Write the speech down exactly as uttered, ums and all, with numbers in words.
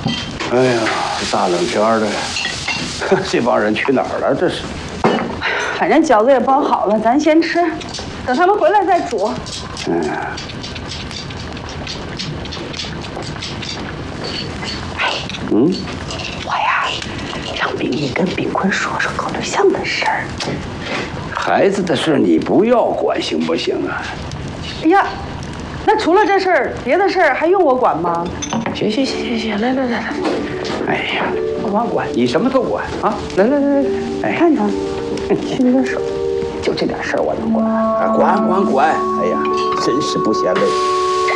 哎呀，大冷天的，这帮人去哪儿了？这是。 反正饺子也包好了，咱先吃，等他们回来再煮。 嗯。 哎， 嗯， 我呀，让秉义跟秉坤说说搞对象的事儿。 孩子的事你不要管，行不行啊？ 哎呀，那除了这事儿，别的事儿还用我管吗？ 行行行行行，来来来来。哎呀，我管，你什么都管啊！来来来来，哎， 看看。心里说，就这点事儿我能管？ 管管管！哎呀，真是不嫌累。